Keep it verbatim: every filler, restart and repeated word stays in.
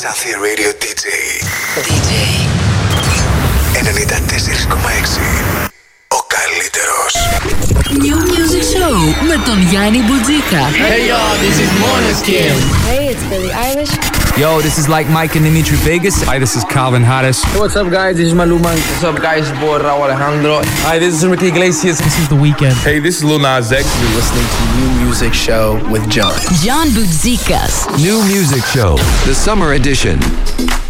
Safi Radio ντι τζέι. ντι τζέι ενενήντα τέσσερα κόμμα έξι. Ο καλύτερος. New Music Show με τον Γιάννη Μπουτζίκα. Hey y'all, this is Måneskin. Hey, it's Billie Eilish. Yo, this is like Mike and Dimitri Vegas. Hi, this is Calvin Harris. Hey, what's up, guys? This is Maluma. What's up, guys? It's boy Raul Alejandro. Hi, this is Enrique Iglesias. This is The Weeknd. Hey, this is Lil Nas X. You're listening to New Music Show with John. John Boutsikas. New Music Show, the summer edition.